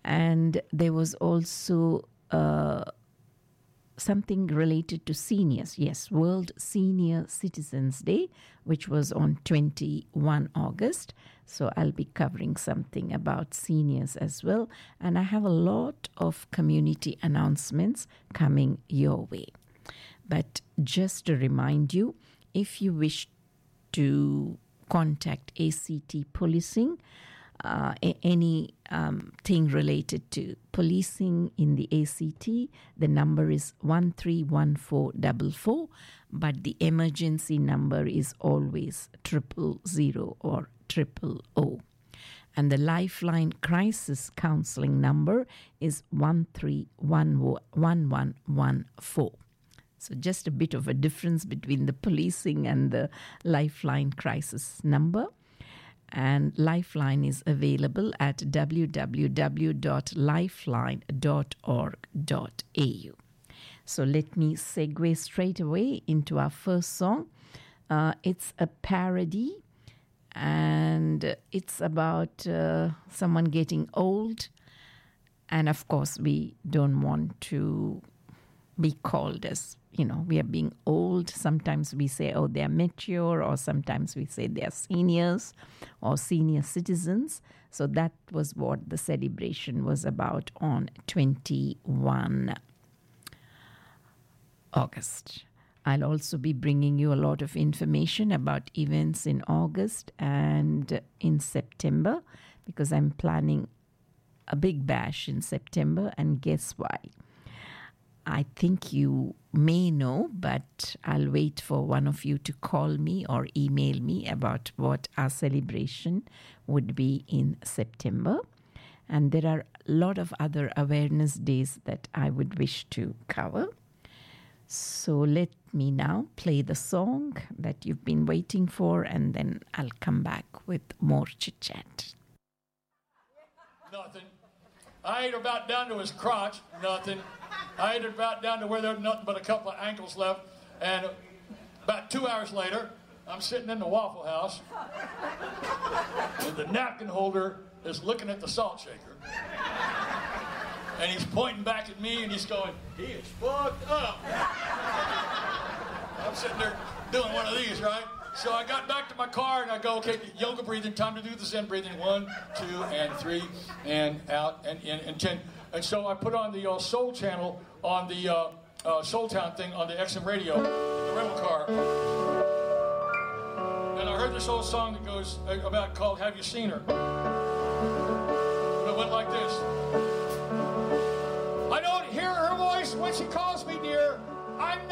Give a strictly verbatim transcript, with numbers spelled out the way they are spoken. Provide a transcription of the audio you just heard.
And there was also uh, something related to seniors. Yes, World Senior Citizens Day, which was on twenty-first of August. So I'll be covering something about seniors as well. And I have a lot of community announcements coming your way. But just to remind you, if you wish to contact A C T Policing, uh, a- any um, thing related to policing in the A C T, the number is one three one four four four, but the emergency number is always triple zero or triple O. And the Lifeline Crisis Counseling number is one three one one one one four. So just a bit of a difference between the policing and the Lifeline crisis number. And Lifeline is available at w w w dot lifeline dot org dot a u. So let me segue straight away into our first song. Uh, it's a parody, and it's about uh, someone getting old. And of course, we don't want to be called as, you know, we are being old. Sometimes we say, oh, they're mature, or sometimes we say they're seniors or senior citizens. So that was what the celebration was about on twenty-first of August. I'll also be bringing you a lot of information about events in August and in September, because I'm planning a big bash in September, and guess why? I think you may know, but I'll wait for one of you to call me or email me about what our celebration would be in September. And there are a lot of other awareness days that I would wish to cover. So let me now play the song that you've been waiting for, and then I'll come back with more chit-chat. Nothing. I ate about down to his crotch. Nothing. I ate about down to where there was nothing but a couple of ankles left. And about two hours later, I'm sitting in the Waffle House, and the napkin holder is looking at the salt shaker. And he's pointing back at me, and he's going, he is fucked up. I'm sitting there doing one of these, right? So I got back to my car, and I go, okay, yoga breathing, time to do the Zen breathing. One, two, and three, and out, and in, and ten. And so I put on the uh, Soul channel on the uh, uh, Soul Town thing on the X M radio, in the rental car. And I heard this old song that goes about, called Have You Seen Her? And it went like this. I don't hear her voice when she calls me dear. I'm